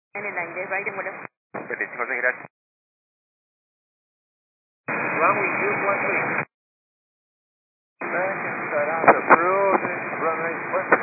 right, whatever. 25, gracias. Runway 213. Back and set out approved, runway 23.